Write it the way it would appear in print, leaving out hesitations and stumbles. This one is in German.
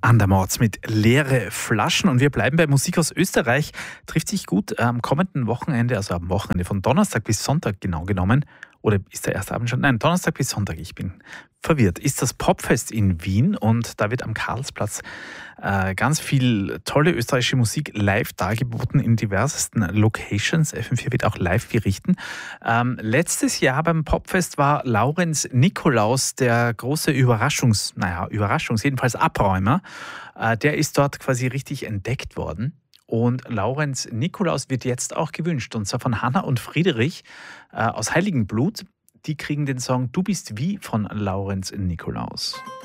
Andermords mit leere Flaschen und wir bleiben bei Musik aus Österreich. Trifft sich gut am kommenden Wochenende, also am Wochenende von Donnerstag bis Sonntag genau genommen. Oder ist der erste Abend schon? Nein, Donnerstag bis Sonntag, ich bin verwirrt. Ist das Popfest in Wien und da wird am Karlsplatz ganz viel tolle österreichische Musik live dargeboten in diversesten Locations. FM4 wird auch live berichten. Letztes Jahr beim Popfest war Laurenz Nikolaus der große jedenfalls Abräumer. Der ist dort quasi richtig entdeckt worden. Und Laurenz Nikolaus wird jetzt auch gewünscht, und zwar von Hanna und Friedrich aus Heiligenblut. Die kriegen den Song Du bist wie von Laurenz Nikolaus.